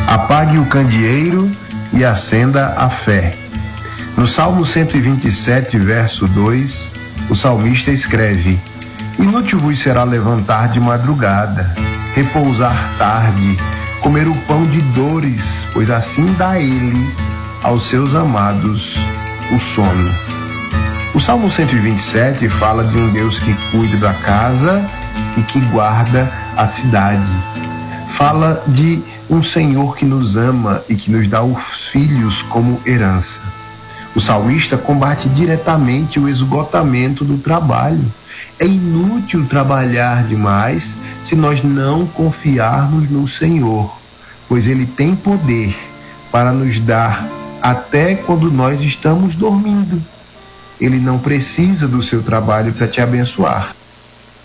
Apague o candeeiro e acenda a fé. No Salmo 127, verso 2, o salmista escreve: Inútil vos será levantar de madrugada, repousar tarde, comer o pão de dores, pois assim dá ele aos seus amados o sono. O Salmo 127 fala de um Deus que cuida da casa e que guarda a cidade. Fala de um Senhor que nos ama e que nos dá os filhos como herança. O salmista combate diretamente o esgotamento do trabalho. É inútil trabalhar demais se nós não confiarmos no Senhor, pois Ele tem poder para nos dar até quando nós estamos dormindo. Ele não precisa do seu trabalho para te abençoar.